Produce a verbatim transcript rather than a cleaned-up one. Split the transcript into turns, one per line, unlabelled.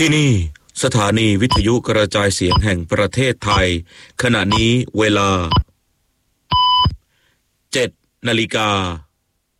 ที่นี่สถานีวิทยุกระจายเสียงแห่งประเทศไทยขณะนี้เวลาเจ็ดนาฬิกา